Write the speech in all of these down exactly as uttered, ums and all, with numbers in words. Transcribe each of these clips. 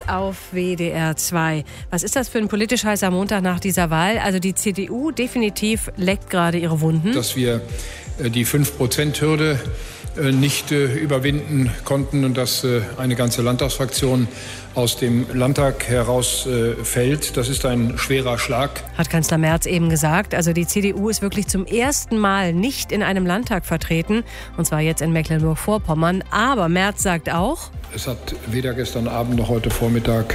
auf W D R zwei. Was ist das für ein politisch heißer Montag nach dieser Wahl? Also die C D U definitiv leckt gerade ihre Wunden. Dass wir die fünf Prozent Hürde nicht überwinden konnten und dass eine ganze Landtagsfraktion aus dem Landtag herausfällt. Das ist ein schwerer Schlag. Hat Kanzler Merz eben gesagt. Also die C D U ist wirklich zum ersten Mal nicht in einem Landtag vertreten. Und zwar jetzt in Mecklenburg-Vorpommern. Aber Merz sagt auch: Es hat weder gestern Abend noch heute Vormittag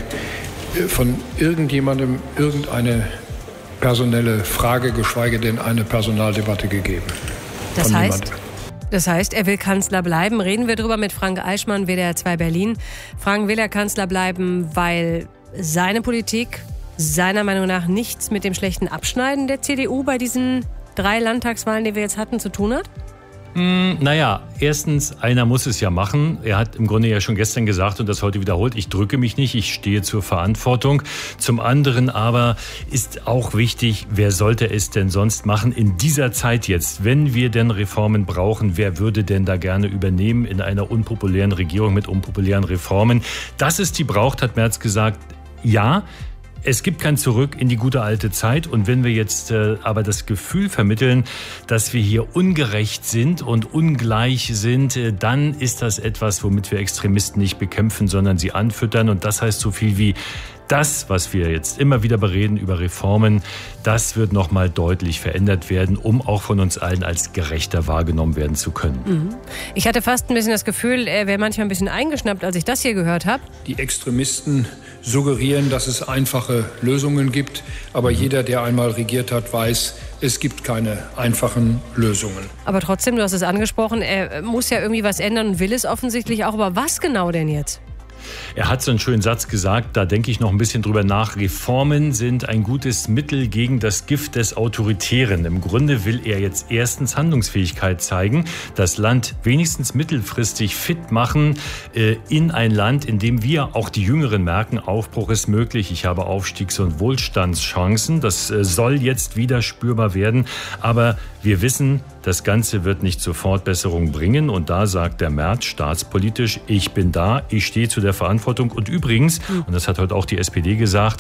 von irgendjemandem irgendeine personelle Frage, geschweige denn eine Personaldebatte gegeben. Das heißt, das heißt, er will Kanzler bleiben. Reden wir drüber mit Frank Eichmann, W D R zwei Berlin. Frank, will er Kanzler bleiben, weil seine Politik seiner Meinung nach nichts mit dem schlechten Abschneiden der C D U bei diesen drei Landtagswahlen, die wir jetzt hatten, zu tun hat? Hm, naja, erstens, einer muss es ja machen. Er hat im Grunde ja schon gestern gesagt und das heute wiederholt: Ich drücke mich nicht, ich stehe zur Verantwortung. Zum anderen aber ist auch wichtig, wer sollte es denn sonst machen in dieser Zeit jetzt? Wenn wir denn Reformen brauchen, wer würde denn da gerne übernehmen in einer unpopulären Regierung mit unpopulären Reformen? Dass es die braucht, hat Merz gesagt, ja. Es gibt kein Zurück in die gute alte Zeit. Und wenn wir jetzt äh, aber das Gefühl vermitteln, dass wir hier ungerecht sind und ungleich sind, äh, dann ist das etwas, womit wir Extremisten nicht bekämpfen, sondern sie anfüttern. Und das heißt so viel wie: Das, was wir jetzt immer wieder bereden über Reformen, das wird nochmal deutlich verändert werden, um auch von uns allen als gerechter wahrgenommen werden zu können. Mhm. Ich hatte fast ein bisschen das Gefühl, er wäre manchmal ein bisschen eingeschnappt, als ich das hier gehört habe. Die Extremisten suggerieren, dass es einfache Lösungen gibt. Aber mhm. jeder, der einmal regiert hat, weiß, es gibt keine einfachen Lösungen. Aber trotzdem, du hast es angesprochen, er muss ja irgendwie was ändern und will es offensichtlich auch. Aber was genau denn jetzt? Er hat so einen schönen Satz gesagt, da denke ich noch ein bisschen drüber nach. Reformen sind ein gutes Mittel gegen das Gift des Autoritären. Im Grunde will er jetzt erstens Handlungsfähigkeit zeigen, das Land wenigstens mittelfristig fit machen äh, in ein Land, in dem wir, auch die Jüngeren, merken, Aufbruch ist möglich. Ich habe Aufstiegs- und Wohlstandschancen. Das äh, soll jetzt wieder spürbar werden. Aber wir wissen, das Ganze wird nicht sofort Besserung bringen. Und da sagt der Merz staatspolitisch: Ich bin da, ich stehe zu der Verantwortung. Und übrigens, und das hat heute auch die S P D gesagt,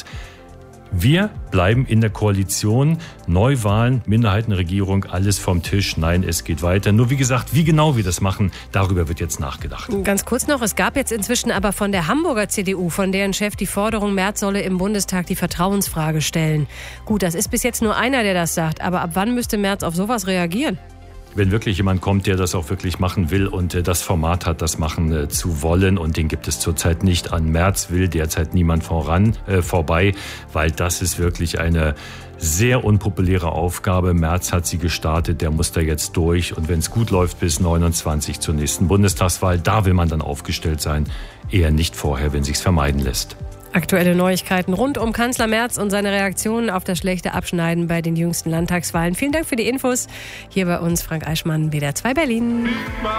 wir bleiben in der Koalition. Neuwahlen, Minderheitenregierung, alles vom Tisch. Nein, es geht weiter. Nur wie gesagt, wie genau wir das machen, darüber wird jetzt nachgedacht. Ganz kurz noch, es gab jetzt inzwischen aber von der Hamburger C D U, von deren Chef die Forderung, Merz solle im Bundestag die Vertrauensfrage stellen. Gut, das ist bis jetzt nur einer, der das sagt. Aber ab wann müsste Merz auf sowas reagieren? Wenn wirklich jemand kommt, der das auch wirklich machen will und das Format hat, das machen zu wollen, und den gibt es zurzeit nicht. An Merz will derzeit niemand voran, äh, vorbei, weil das ist wirklich eine sehr unpopuläre Aufgabe. Merz hat sie gestartet, der muss da jetzt durch. Und wenn es gut läuft, bis neunundzwanzig zur nächsten Bundestagswahl, da will man dann aufgestellt sein. Eher nicht vorher, wenn sich's vermeiden lässt. Aktuelle Neuigkeiten rund um Kanzler Merz und seine Reaktionen auf das schlechte Abschneiden bei den jüngsten Landtagswahlen. Vielen Dank für die Infos. Hier bei uns Frank Eichmann, W D R zwei Berlin.